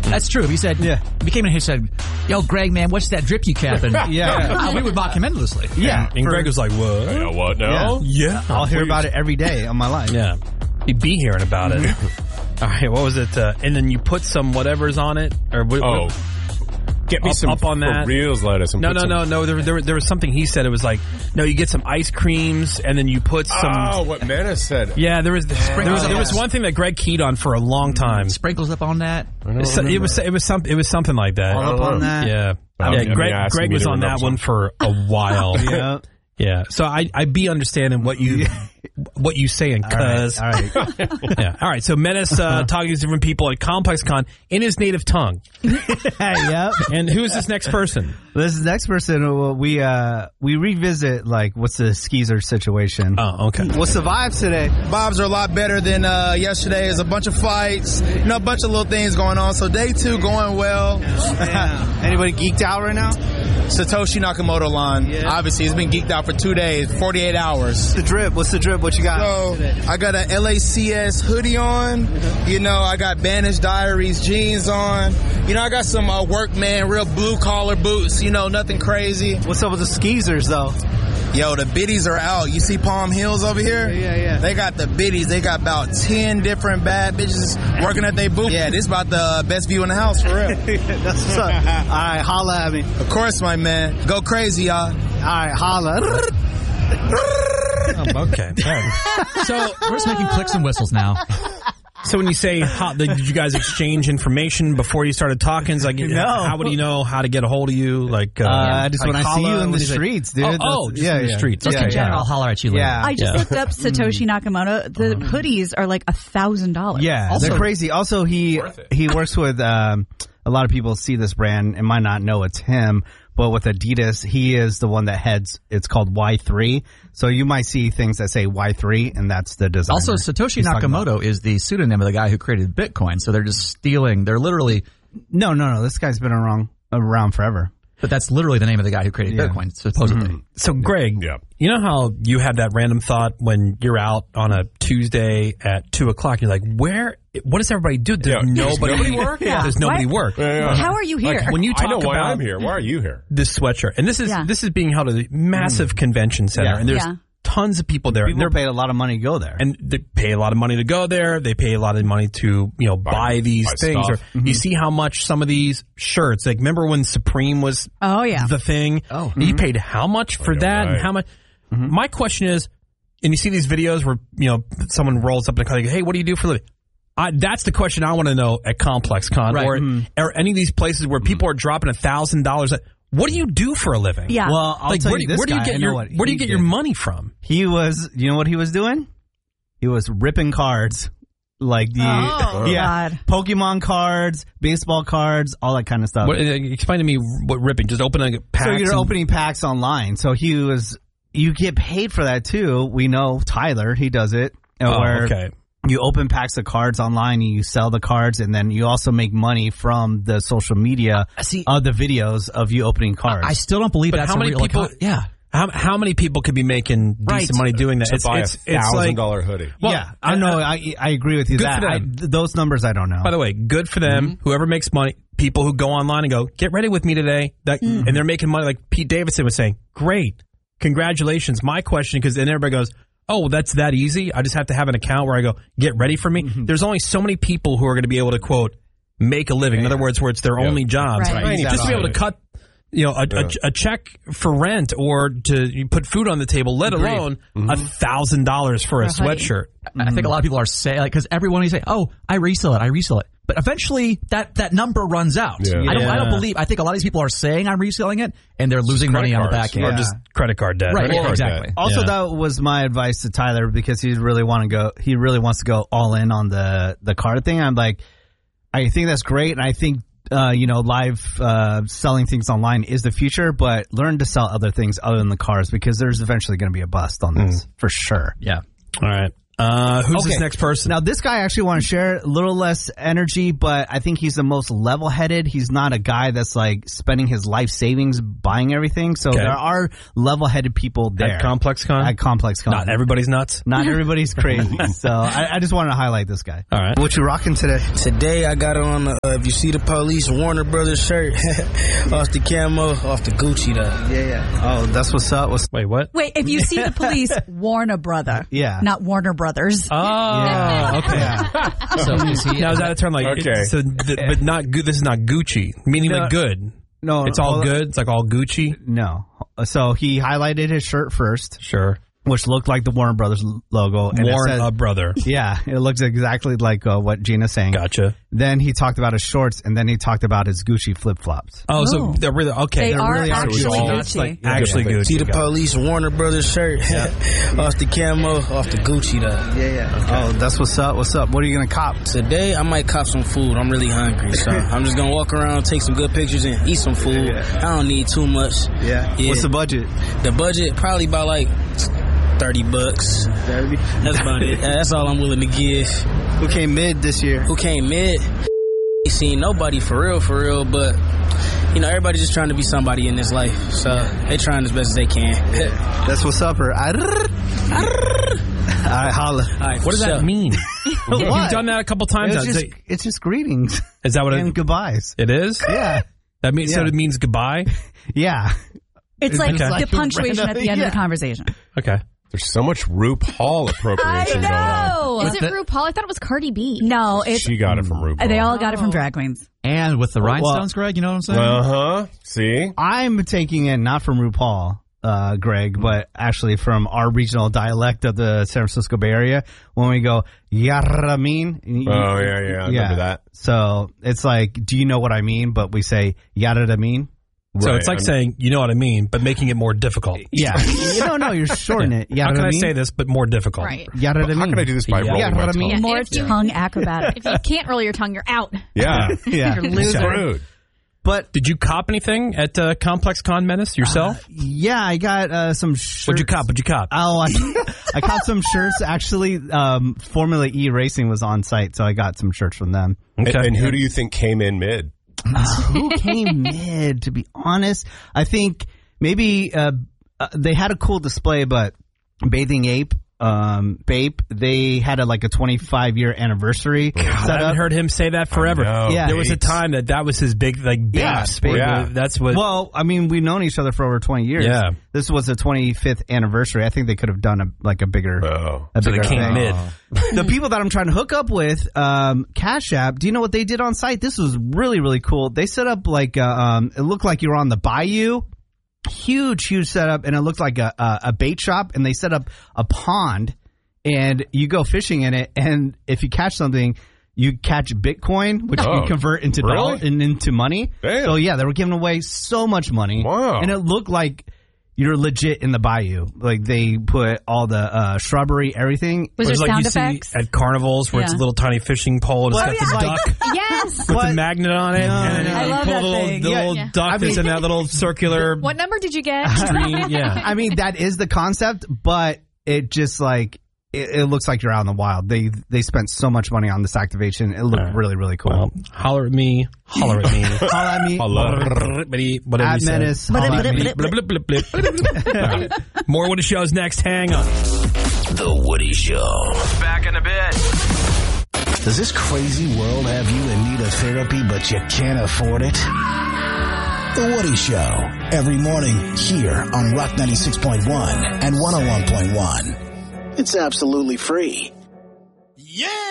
That's true. If he said, if he came in here and said, yo, Greg, man, what's that drip you capping? We would mock him endlessly. Yeah. And Greg was like, what? You know what now? Yeah. I'll hear about it every day of my life. Yeah. He'd be hearing about it. All right, what was it? And then you put some whatever's on it? Or Get me some up on that. Reals lettuce. And No. There was something he said. It was like, no, you get some ice creams and then you put some. Oh, what Menace said. Yeah, there was one thing that Greg keyed on for a long time. Sprinkles up on that. It was something like that. All up on that. Yeah. Greg was on that one for a while. Yeah. Yeah, so I'd be understanding what you saying, cuz. All right. Yeah. All right, so Menace talking to different people at ComplexCon in his native tongue. Yep. And who is this next person? This next person, we revisit, like, what's the skeezer situation. Oh, okay. What's the vibes today? Vibes are a lot better than yesterday. There's a bunch of fights, a bunch of little things going on. So day 2 going well. Anybody geeked out right now? Satoshi Nakamoto line. Yeah. Obviously, he's been geeked out for 2 days, 48 hours. What's the drip? What you got? So, I got a LACS hoodie on. I got Banished Diaries jeans on. I got some workman, real blue collar boots. Nothing crazy. What's up with the skeezers, though? Yo, the biddies are out. You see Palm Hills over here? Yeah. They got the biddies. They got about 10 different bad bitches working at their booth. Yeah, this about the best view in the house, for real. That's what's up. All right, holla at me. Of course, my man. Go crazy, y'all. All right, holla. Okay. So we're just making clicks and whistles now. So when you say, did you guys exchange information before you started talking? It's like, No. How would he know how to get a hold of you? Like, Just when I see you in the streets, dude. in the streets. Just in Okay. general, I'll holler at you later. Yeah. I just looked up Satoshi Nakamoto. The hoodies are like $1,000. Yeah, they're crazy. Also, he works with a lot of people see this brand and might not know it's him, but with Adidas, he is the one that heads. It's called Y3. So you might see things that say Y3, and that's the designer. Also, Satoshi Nakamoto is the pseudonym of the guy who created Bitcoin. So they're just stealing. They're literally. No. This guy's been around forever. But that's literally the name of the guy who created Bitcoin, supposedly. Mm-hmm. So, Greg, you know how you have that random thought when you're out on a Tuesday at 2 o'clock? You're like, what does everybody do? There's nobody work? Yeah. There's nobody work. How are you here? Like, when you talk I know why about I'm here. Why are you here? this sweatshirt, and this is being held at a massive convention center, and there's tons of people there. People paid a lot of money to go there. And they pay a lot of money to go there. They pay a lot of money to, buy these things. Or you see how much some of these shirts, like, remember when Supreme was the thing? Oh. You paid how much for that and how much? My question is, and you see these videos where, someone rolls up and like, hey, what do you do for a living? That's the question I want to know at ComplexCon or any of these places where people are dropping $1,000. What do you do for a living? Yeah. Well, I'll tell you this where do you get your money from? He was, you know what he was doing? He was ripping cards. Like God. Pokemon cards, baseball cards, all that kind of stuff. Explain to me what ripping, just opening packs. So you're opening packs online. So you get paid for that too. We know Tyler, he does it. Okay. You open packs of cards online, and you sell the cards, and then you also make money from the social media of the videos of you opening cards. I still don't believe that's how many people? How many people could be making decent money doing that? To buy a $1,000 hoodie. Well, I know. I agree with you. Those numbers I don't know. By the way, good for them. Whoever makes money, people who go online and go, get ready with me today, and they're making money. Like Pete Davidson was saying, great, congratulations. My question, because then everybody goes, oh, that's that easy? I just have to have an account where I go, get ready for me? There's only so many people who are going to be able to, quote, make a living. In other words, where it's their only jobs. Right. Just to be able to cut a check for rent or to put food on the table, let alone $1,000 for a sweatshirt. I think a lot of people are saying, because everyone you say, oh, I resell it. But eventually that number runs out. Yeah. I don't believe. I think a lot of these people are saying I'm reselling it, and they're losing money on the back end. Or just credit card debt. Right, exactly. Also, that was my advice to Tyler because he really wants to go all in on the card thing. I'm like, I think that's great, and I think live selling things online is the future, but learn to sell other things other than the cars because there's eventually going to be a bust on this for sure. Yeah. All right. Who's this next person? Now, this guy I actually want to share a little less energy, but I think he's the most level-headed. He's not a guy that's like spending his life savings buying everything. So there are level-headed people there. At ComplexCon? At ComplexCon. Not everybody's nuts? Not everybody's crazy. So I just wanted to highlight this guy. All right. What you rocking today? Today I got on, if you see the police, Warner Brothers shirt. Off the camo, off the Gucci though. Yeah. Oh, that's what's up. Wait, what? Wait, if you see the police, Warner Brother. Yeah. Not Warner Brothers. Oh, okay. Yeah. So is he, now is that a term like? Okay. But not good. This is not Gucci, meaning like good. No, it's all good. It's like all Gucci. No. So he highlighted his shirt first. Sure. Which looked like the Warner Brothers logo. And Warren brother. Yeah, it looks exactly like what Gina's saying. Gotcha. Then he talked about his shorts, and then he talked about his Gucci flip-flops. Oh, so they're really, okay. They are really actually Gucci. Gucci. Actually Gucci. See the police, Warner Brothers shirt. Off the camo, off the Gucci though. Yeah. Okay. Oh, that's what's up. What's up? What are you going to cop? Today I might cop some food. I'm really hungry. So I'm just going to walk around, take some good pictures, and eat some food. I don't need too much. Yeah. What's the budget? The budget, probably about like $30. That's about it. That's all I'm willing to give. Who came mid this year? Who came mid? Ain't seen nobody for real, but you know, everybody's just trying to be somebody in this life. So they trying as best as they can. That's what's up, or all right, holla. All right, What does that mean? What? You've done that a couple times. It's just greetings. Is that what and goodbyes. it is? Yeah. That means so it means goodbye. Yeah. It's like Okay. the punctuation at the end of the conversation. Okay. There's so much RuPaul appropriation going on. Is it RuPaul? I thought it was Cardi B. No, it's She got it from RuPaul. they all got it from drag queens. and with the rhinestones, Greg, you know what I'm saying? Uh-huh. See? I'm taking it not from RuPaul, Greg, but actually from our regional dialect of the San Francisco Bay Area when we go, Yaramin. Oh, yeah. I remember that. So it's like, do you know what I mean? But we say, Yaramin. So it's like saying, you know what I mean, but making it more difficult. Yeah. No, you're shortening it. How can I say this, but more difficult? Right. How can I do this by rolling my tongue? More tongue acrobatic. If you can't roll your tongue, you're out. Yeah. Yeah. You're losing. Screwed. But Did you cop anything at ComplexCon Menace yourself? yeah, I got some shirts. What'd you cop? Oh, I caught some shirts. Actually, Formula E Racing was on site, so I got some shirts from them. Okay. And who do you think came in mid? Who came mid, to be honest? I think maybe they had a cool display, but Bathing Ape, Bape, they had a 25-year anniversary I haven't heard him say that forever. Yeah. There was a time that was his big, base. Yeah. That's what. Well, I mean, we've known each other for over 20 years. Yeah. This was the 25th anniversary. I think they could have done a bigger, Oh. a So they bigger came thing. mid. The people that I'm trying to hook up with, Cash App, do you know what they did on site? This was really, really cool. They set up it looked like you were on the bayou. Huge setup, and it looked like a bait shop, and they set up a pond, and you go fishing in it, and if you catch something, you catch Bitcoin, which you convert into dollars and into money. Damn. So yeah, they were giving away so much money. Wow. And it looked like you're legit in the bayou. Like they put all the shrubbery, everything. Was there It's like sound you effects? see at carnivals where it's a Yeah. little tiny fishing pole and it's got the duck Yes. with the magnet on it. And I you love pull that the little, thing. the little Yeah. duck that's in that little circular What number did you get? screen. Yeah. I mean, that is the concept, but it just it looks like you're out in the wild. They spent so much money on this activation. It looked really, really cool. Well, holler at me. Holler at me. Holla at me. Whatever At you say. Menace. Holla at me. Blip, blip, blip, blip. All right. More Woody Show's next. Hang on. The Woody Show. Back in a bit. Does this crazy world have you in need of therapy, but you can't afford it? The Woody Show. Every morning here on Rock 96.1 and 101.1. It's absolutely free. Yeah!